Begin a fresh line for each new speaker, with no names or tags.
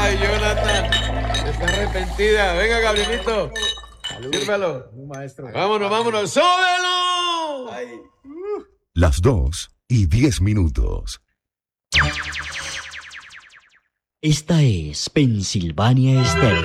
Ay, Jonathan, está arrepentida. Venga, Gabrielito, sírvelo.
Maestro.
Vámonos, vámonos. ¡Súbelo! Ay.
Las 2:10.
Esta es Pensilvania Estéreo.